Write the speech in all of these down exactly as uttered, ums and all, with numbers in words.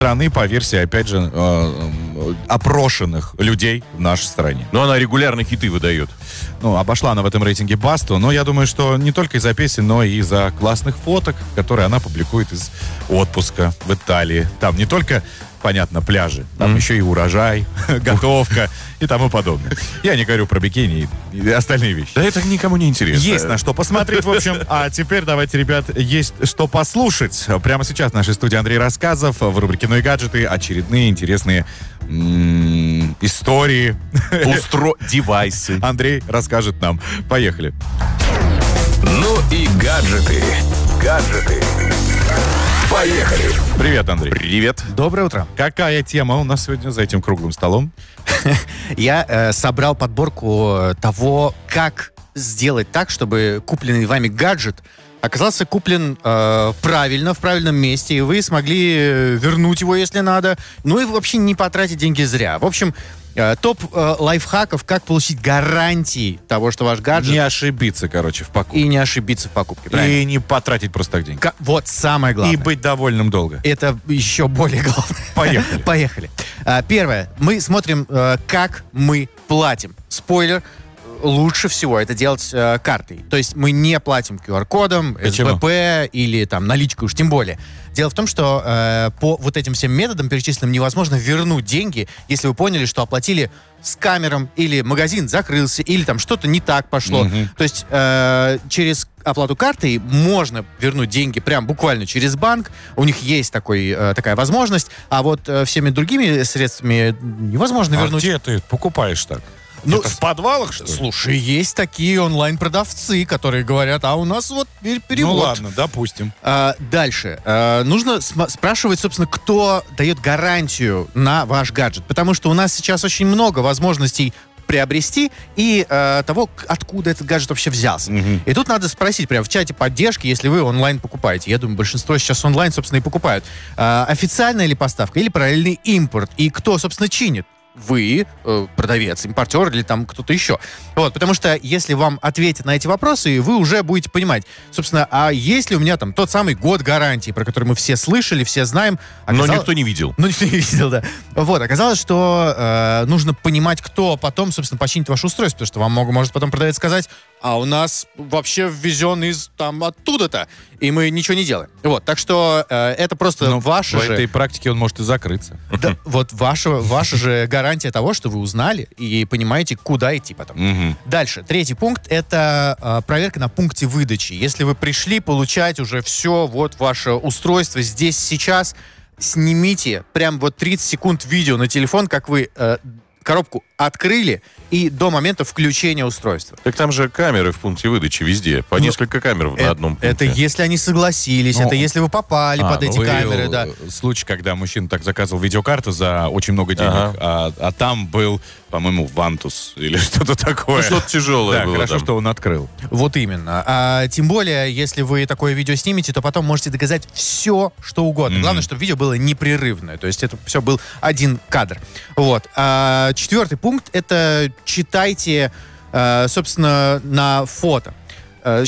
страны, по версии, опять же, э, опрошенных людей в нашей стране. Но она регулярно хиты выдает. Ну, обошла она в этом рейтинге Басту, но я думаю, что не только из-за песен, но и из-за классных фоток, которые она публикует из отпуска в Италии. Там не только, понятно, пляжи, там mm. еще и урожай, готовка и тому подобное. Я не говорю про бикини и остальные вещи. Да это никому не интересно. Есть на что посмотреть, в общем. А теперь давайте, ребят, есть что послушать. Прямо сейчас в нашей студии Андрей Рассказов в рубрике «Ну и гаджеты» очередные интересные м- истории. Устро... девайсы. Андрей расскажет нам. Поехали. Ну и гаджеты. Гаджеты. Поехали. Привет, Андрей. Привет. Доброе утро. Какая тема у нас сегодня за этим круглым столом? Я э, собрал подборку того, как сделать так, чтобы купленный вами гаджет оказался куплен э, правильно, в правильном месте, и вы смогли вернуть его, если надо, ну и вообще не потратить деньги зря. В общем, э, топ э, лайфхаков, как получить гарантии того, что ваш гаджет... Не ошибиться, короче, в покупке. И не ошибиться в покупке, правильно? И не потратить просто так деньги. К- вот самое главное. И быть довольным долго. Это еще более главное. Поехали. Поехали. А, первое. Мы смотрим, э, как мы платим. Спойлер. Лучше всего это делать э, картой. То есть мы не платим ку ар-кодом, эс бэ пэ или там наличкой уж тем более. Дело в том, что э, по вот этим всем методам перечисленным невозможно вернуть деньги, если вы поняли, что оплатили с камером, или магазин закрылся, или там что-то не так пошло. Mm-hmm. То есть э, через оплату картой можно вернуть деньги прям буквально через банк. У них есть такой, э, такая возможность. А вот э, всеми другими средствами невозможно А вернуть. где ты покупаешь так? Ну, это в подвалах, что ли? Слушай, есть такие онлайн-продавцы, которые говорят, а у нас вот пер- перевод. Ну ладно, допустим. А, дальше. А, нужно см- спрашивать, собственно, кто дает гарантию на ваш гаджет. Потому что у нас сейчас очень много возможностей приобрести и э, того, откуда этот гаджет вообще взялся. Мгм. И тут надо спросить прямо в чате поддержки, если вы онлайн покупаете. Я думаю, большинство сейчас онлайн, собственно, и покупают. А, официальная ли поставка или параллельный импорт? И кто, собственно, чинит? Вы, э, продавец, импортер или там кто-то еще. Вот, потому что если вам ответят на эти вопросы, вы уже будете понимать, собственно, а есть ли у меня там тот самый год гарантии, про который мы все слышали, все знаем. Но Оказалось- никто не видел. Ну, никто не видел, да. Вот, оказалось, что э, нужно понимать, кто потом, собственно, починит ваше устройство, потому что вам мог- может потом продавец сказать, а у нас вообще ввезен из там оттуда-то, и мы ничего не делаем. Вот, так что э, это просто Но ваше в же... этой практике он может и закрыться. Да, вот ваша, ваша же гарантия того, что вы узнали и понимаете, куда идти потом. Мгм. Дальше. Третий пункт — это э, проверка на пункте выдачи. Если вы пришли получать уже все, вот ваше устройство здесь, сейчас, снимите прям вот тридцать секунд видео на телефон, как вы э, коробку открыли, и до момента включения устройства. Так там же камеры в пункте выдачи везде. По Ну, несколько камер на Э- одном пункте. Это если они согласились, Ну, это если вы попали А, под ну, эти был камеры, да. случай, когда мужчина так заказывал видеокарту за очень много денег, Ага. а, а там был, по-моему, вантус или что-то такое. Ну, что-то тяжелое Да, было хорошо, там. что он открыл. Вот именно. А, тем более, если вы такое видео снимете, то потом можете доказать все, что угодно. Мгм. Главное, чтобы видео было непрерывное. То есть это все был один кадр. Вот. А, четвертый пункт — это читайте, э, собственно, на фото. Э,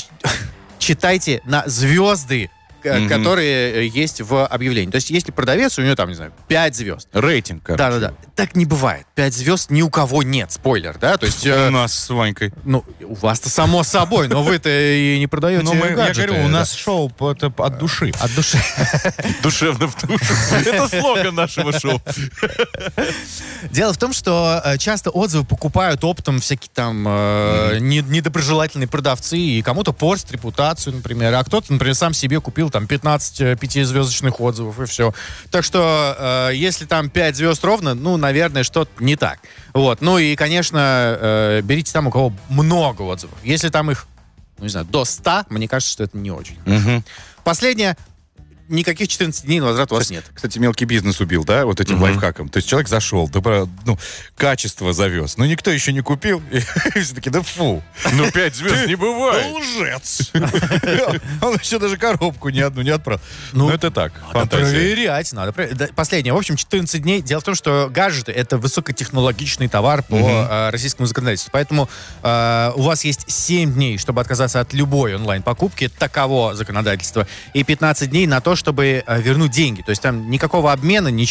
читайте на звезды, к- Мгм. которые есть в объявлении. То есть, если продавец, у него там, не знаю, пять звезд. Рейтинг, короче. Да-да-да. Так не бывает. Пять звезд ни у кого нет. Спойлер, да? То есть... э, У нас с Ванькой. ну, у вас-то само собой, но вы-то и не продаете Ну, мы, я гаджеты, говорю, у да. нас шоу это от души. От души. Душевно в душу. Это слоган нашего шоу. Дело в том, что э, часто отзывы покупают оптом всякие там э, не- недоброжелательные продавцы, и кому-то портят репутацию, например, а кто-то, например, сам себе купил там пятнадцать э, пятизвездочных отзывов, и все. Так что, э, если там пять звезд ровно, ну, наверное, что-то не так. Вот. Ну и, конечно, э, берите там, у кого много отзывов. Если там их, ну, не знаю, до ста, мне кажется, что это не очень. Мгм. Последнее. Никаких четырнадцати дней на возврат у вас нет. Кстати, мелкий бизнес убил, да, вот этим Мгм. лайфхаком. То есть человек зашел, добро- ну, качество завез, но никто еще не купил, и все таки да фу. Ну, пять звезд не бывает. Лжец. Он еще даже коробку ни одну не отправил. Ну, Ну, это так, Надо фантазия. проверять, надо проверять. Да, последнее. В общем, четырнадцать дней. Дело в том, что гаджеты — это высокотехнологичный товар по Мгм. э, российскому законодательству. Поэтому э, у вас есть семь дней, чтобы отказаться от любой онлайн-покупки. Таково законодательство. И пятнадцать дней на то, то, чтобы э, вернуть деньги. То есть там никакого обмена, ничего